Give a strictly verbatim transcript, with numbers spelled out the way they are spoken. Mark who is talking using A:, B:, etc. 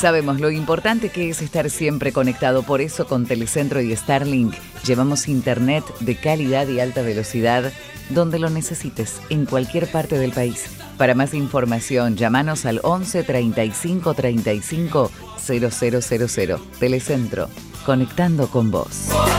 A: Sabemos lo importante que es estar siempre conectado, por eso con Telecentro y Starlink llevamos internet de calidad y alta velocidad donde lo necesites, en cualquier parte del país. Para más información, llámanos al once treinta y cinco treinta y cinco cero cero cero cero. Telecentro, conectando con vos.